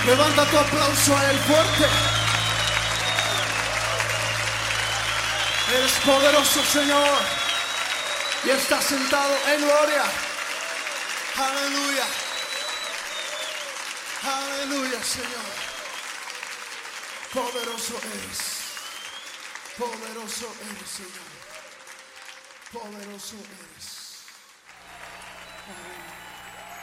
Levanta tu aplauso a Él fuerte. Eres poderoso, Señor, y estás sentado en gloria. Aleluya. Aleluya, Señor. Poderoso eres. Poderoso eres, Señor. Poderoso eres. Aleluya.